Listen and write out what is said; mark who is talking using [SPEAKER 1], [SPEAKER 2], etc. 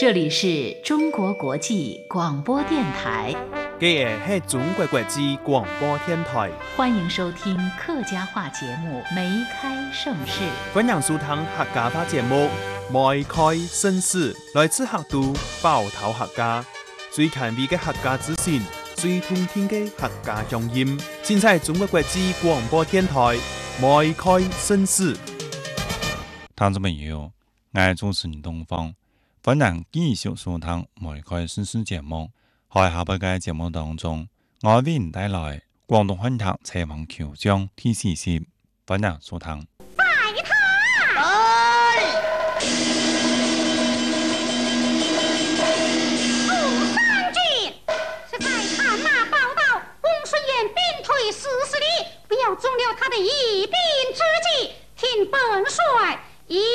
[SPEAKER 1] 这里是中国国际广播电台，
[SPEAKER 2] 这是中国国际广播电台，
[SPEAKER 1] 欢迎收听客家话节目《梅开盛世》。
[SPEAKER 2] 欢迎收听客家话节目《梅开盛世》，来自客都包头客家，最权威的客家资讯，最通听的客家乡音，尽在中国国际广播电台《梅开盛世》。
[SPEAKER 3] 听众朋友，我係主持人東方，歡迎繼續收聽《梅開盛世》節目。喺下半嘅節目當中，我為您帶來廣東話劇採訪球獎 TCC，歡迎收聽。